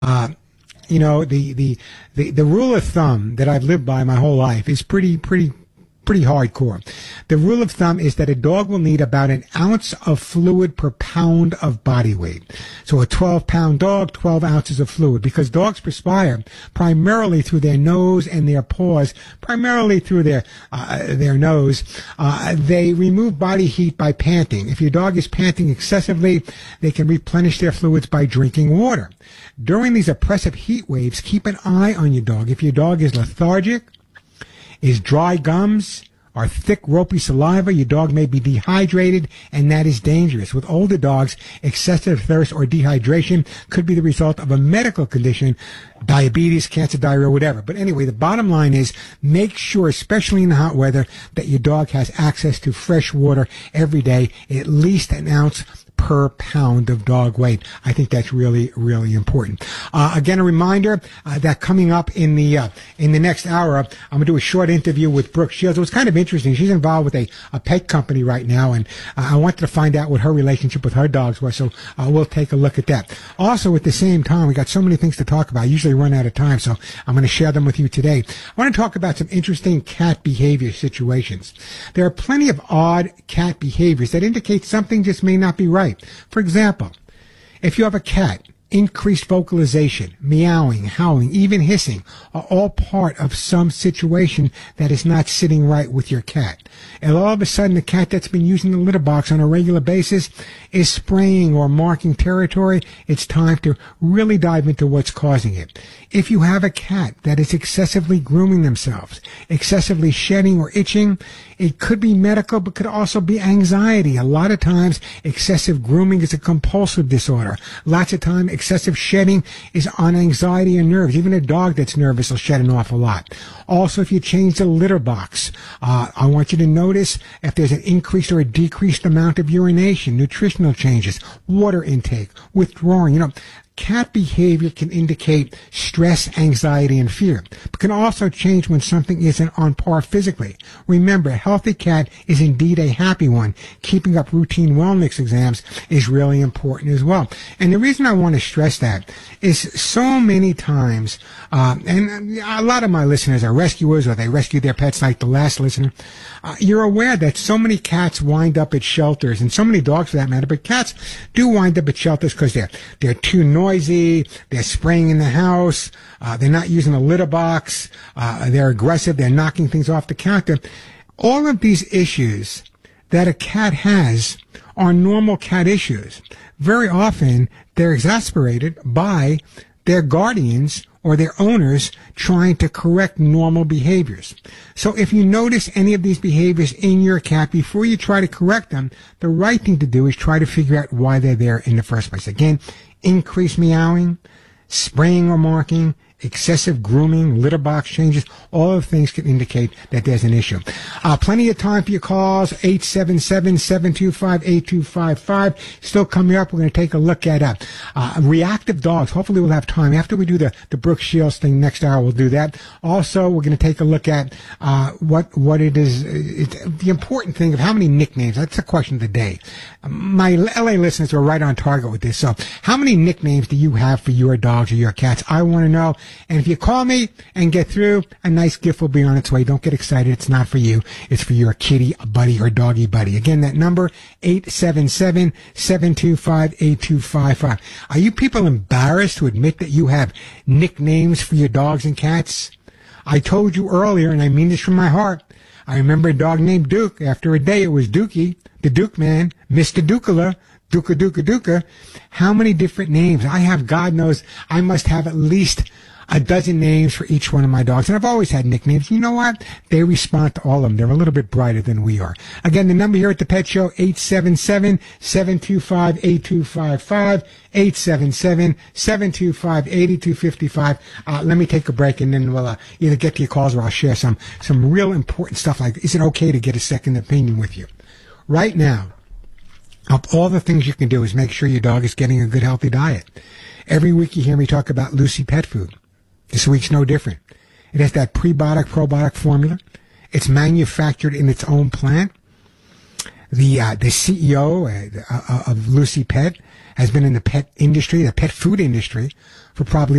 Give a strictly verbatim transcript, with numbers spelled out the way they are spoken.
Uh, you know, the, the, the, the rule of thumb that I've lived by my whole life is pretty, pretty, pretty hardcore. The rule of thumb is that a dog will need about an ounce of fluid per pound of body weight. So a twelve pound dog, twelve ounces of fluid, because dogs perspire primarily through their nose and their paws, primarily through their, uh, their nose. Uh, they remove body heat by panting. If your dog is panting excessively, they can replenish their fluids by drinking water. During these oppressive heat waves, keep an eye on your dog. If your dog is lethargic, is dry gums, or thick, ropey saliva, your dog may be dehydrated, and that is dangerous. With older dogs, excessive thirst or dehydration could be the result of a medical condition, diabetes, cancer, diarrhea, whatever. But anyway, the bottom line is make sure, especially in the hot weather, that your dog has access to fresh water every day, at least an ounce per pound of dog weight. I think that's really, really important. Uh, again, a reminder uh, that coming up in the uh, in the next hour, I'm going to do a short interview with Brooke Shields. It was kind of interesting. She's involved with a, a pet company right now, and uh, I wanted to find out what her relationship with her dogs was, so uh, we'll take a look at that. Also, at the same time, we got so many things to talk about. I usually run out of time, so I'm going to share them with you today. I want to talk about some interesting cat behavior situations. There are plenty of odd cat behaviors that indicate something just may not be right. For example, if you have a cat, increased vocalization, meowing, howling, even hissing are all part of some situation that is not sitting right with your cat. And all of a sudden, the cat that's been using the litter box on a regular basis is spraying or marking territory. It's time to really dive into what's causing it. If you have a cat that is excessively grooming themselves, excessively shedding or itching, it could be medical, but could also be anxiety. A lot of times, excessive grooming is a compulsive disorder. Lots of time, excessive shedding is on anxiety and nerves. Even a dog that's nervous will shed an awful lot. Also, if you change the litter box, uh, I want you to notice if there's an increased or a decreased amount of urination, nutritional changes, water intake, withdrawing. You know, cat behavior can indicate stress, anxiety, and fear, but can also change when something isn't on par physically. Remember, a healthy cat is indeed a happy one. Keeping up routine wellness exams is really important as well. And the reason I want to stress that is so many times, uh, and a lot of my listeners are rescuers or they rescue their pets like the last listener, uh, you're aware that so many cats wind up at shelters, and so many dogs for that matter, but cats do wind up at shelters because they're, they're too noisy, they're spraying in the house, uh, they're not using a litter box, uh, they're aggressive, they're knocking things off the counter. All of these issues that a cat has are normal cat issues. Very often, they're exasperated by their guardians or their owners trying to correct normal behaviors. So if you notice any of these behaviors in your cat, before you try to correct them, the right thing to do is try to figure out why they're there in the first place. Again, increased meowing, spraying or marking, excessive grooming, litter box changes, all of things can indicate that there's an issue. Uh, plenty of time for your calls, eight seven seven, seven two five, eight two five five. Still coming up, we're going to take a look at uh, uh, reactive dogs. Hopefully we'll have time. After we do the, the Brooke Shields thing next hour, we'll do that. Also, we're going to take a look at uh, what what it is, it, the important thing of how many nicknames. That's the question of the day. My L A listeners are right on target with this. So how many nicknames do you have for your dogs or your cats? I want to know. And if you call me and get through, a nice gift will be on its way. Don't get excited. It's not for you. It's for your kitty buddy or doggy buddy. Again, that number, eight seven seven, seven two five, eight two five five. Are you people embarrassed to admit that you have nicknames for your dogs and cats? I told you earlier, and I mean this from my heart, I remember a dog named Duke. After a day, it was Dookie, the Duke man, Mister Dukala, Duka Duka Duka. How many different names? I have, God knows, I must have at least a dozen names for each one of my dogs. And I've always had nicknames. You know what? They respond to all of them. They're a little bit brighter than we are. Again, the number here at the Pet Show, eight seven seven, seven two five, eight two five five, eight seven seven, seven two five, eight two five five. Uh, let me take a break, and then we'll uh, either get to your calls or I'll share some, some real important stuff like, is it okay to get a second opinion with you? Right now, of all the things you can do is make sure your dog is getting a good, healthy diet. Every week you hear me talk about Lucy Pet Food. This week's no different. It has that prebiotic, probiotic formula. It's manufactured in its own plant. The uh, the C E O uh, of Lucy Pet has been in the pet industry, the pet food industry, for probably